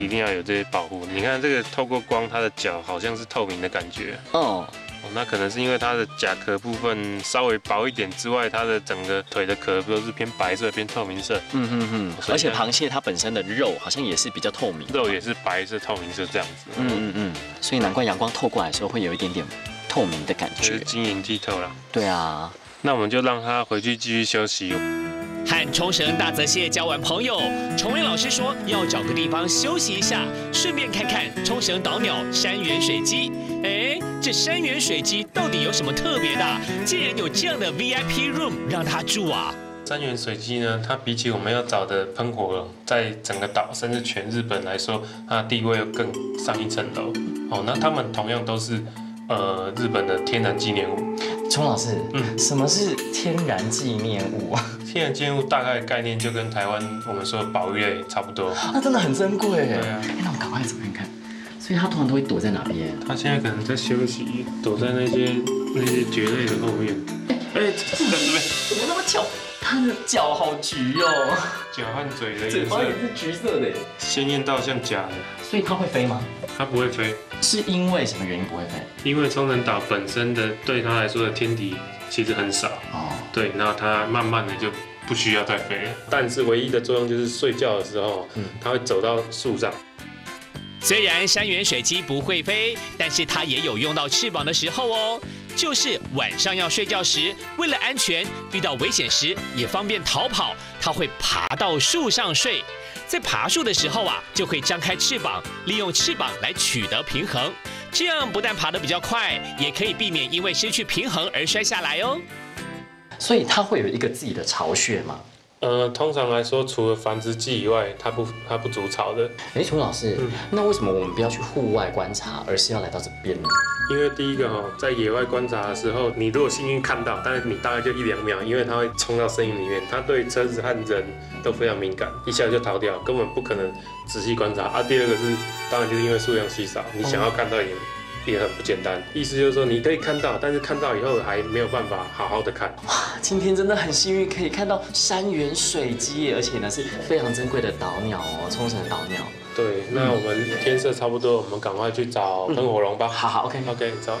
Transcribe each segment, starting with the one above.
一定要有这些保护。你看这个透过光，它的脚好像是透明的感觉。哦，那可能是因为它的甲壳部分稍微薄一点之外，它的整个腿的壳都是偏白色、偏透明色。 而且螃蟹它本身的肉好像也是比较透明， 肉也是白色、透明色这样子。 所以难怪阳光透过来的时候会有一点点透明的感觉， 就是晶莹剔透啦。 对啊， 那我们就让它回去继续休息。 和冲绳大泽蟹交完朋友，崇威老师说要找个地方休息一下，顺便看看冲绳岛鸟山原水鸡。哎，这山原水鸡到底有什么特别的？竟然有这样的 VIP room 让它住啊！ 山原水鸡呢，它比起我们要找的喷火龙，在整个岛甚至全日本来说，它的地位又更上一层楼。那它们同样都是日本的天然纪念物。 钟老师，什么是天然纪念物啊？ 天然纪念物大概的概念就跟台湾我们说的保育类差不多。 那真的很珍贵。对啊。 那我们赶快走看看。所以它通常都会躲在哪边？ 它现在可能在休息，躲在那些蕨类的后面。这边怎么那么巧？它的脚好橘哦， 脚和嘴的嘴巴也是橘色的， 鲜艳到像假的。 所以它会飞吗？ 它不会飞， 是因为什么原因不会飞？ 因为冲绳岛本身的对它来说的天敌其实很少对，然后它慢慢的就不需要再飞了。但是唯一的作用就是睡觉的时候，它会走到树上。 虽然山原水鸡不会飞，但是它也有用到翅膀的时候哦。就是晚上要睡觉时，为了安全，遇到危险时也方便逃跑，它会爬到树上睡。在爬树的时候啊，就会张开翅膀，利用翅膀来取得平衡。这样不但爬得比较快，也可以避免因为失去平衡而摔下来哦。 所以它会有一个自己的巢穴吗？ 通常来说，除了繁殖季以外，它不筑巢的。 楚老师，那为什么我们不要去户外观察，而是要来到这边呢？ 因为第一个在野外观察的时候，你如果幸运看到，但是你大概就1-2秒，因为它会冲到森林里面，它对车子和人都非常敏感，一下就逃掉，根本不可能仔细观察。第二个是，当然就是因为数量稀少，你想要看到也很不简单。意思就是说，你可以看到，但是看到以后还没有办法好好的看。 哇，今天真的很幸运可以看到山原水鸡，而且呢是非常珍贵的岛鸟哦，冲绳的岛鸟。 对，那我们天色差不多，我们赶快去找喷火龙吧。 好 ，OK， 走。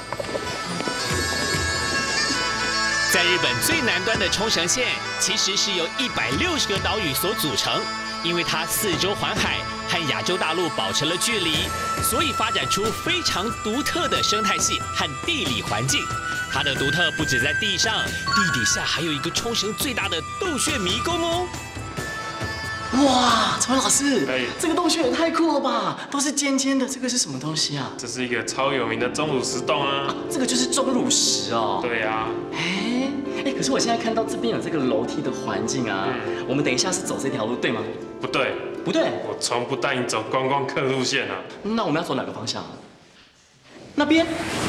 在日本最南端的冲绳县，其实是由160个岛屿所组成。因为它四周环海，和亚洲大陆保持了距离，所以发展出非常独特的生态系和地理环境。它的独特不止在地上，地底下还有一个冲绳最大的洞穴迷宫哦。 哇，陈文老师，这个洞穴也太酷了吧！都是尖尖的，这个是什么东西啊？ 这是一个超有名的钟乳石洞啊！ 这个就是钟乳石哦。 对啊。 可是我现在看到这边有这个楼梯的环境啊，我们等一下是走这条路对吗？ 不对，我从不带你走观光客路线啊。 那我们要走哪个方向啊？那边？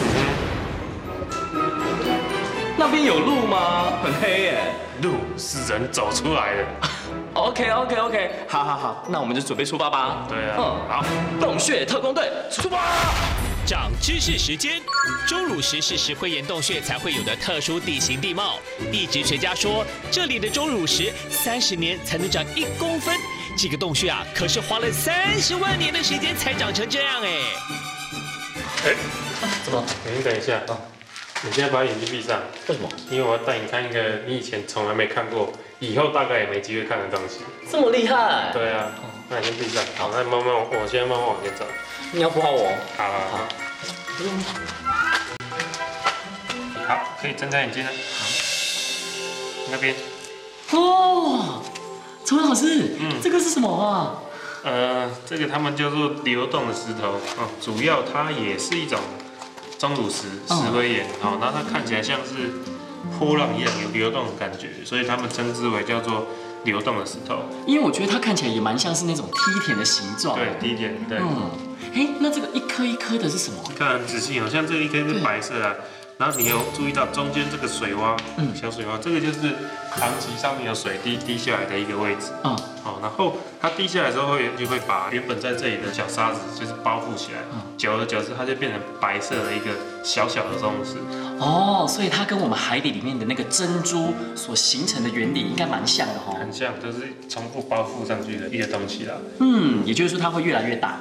那边有路吗？很黑耶。 路是人走出来的。 OK， 好，那我们就准备出发吧。 对啊，好， 洞穴特工队出发。 长知识时间，钟乳石是石灰岩洞穴才会有的特殊地形地貌。地质学家说，这里的钟乳石30年才能长1公分。这个洞穴啊，可是花了30万年的时间才长成这样哎。 怎么？ 你等一下啊！你现在把眼睛闭上。 为什么？ 因为我要带你看一个你以前从来没看过，以后大概也没机会看的东西。 这么厉害？ 对啊。那你先闭上。好，那我现在慢慢往前走。 你要扶好我。 好。好，可以睁开眼睛了。那边。 哦，陈文老师，这个是什么啊？ 这个他们叫做流动的石头主要它也是一种钟乳石灰岩那它看起来像是波浪一样有流动的感觉，所以他们称之为叫做流动的石头。 因为我觉得它看起来也蛮像是那种梯田的形状。 对，梯田，对。 那这个一颗一颗的是什么？ 看很仔细像这个一颗是白色的，然后你有注意到中间这个水洼，小水洼，这个就是长期上面有水滴滴下来的一个位置。然后它滴下来之后就会把原本在这里的小沙子就是包覆起来，久而久之它就变成白色的一个小小的钟石。 哦，所以它跟我们海底里面的那个珍珠所形成的原理应该蛮像的哦。 很像，都是重复包覆上去的一个东西啦。 也就是说它会越来越大。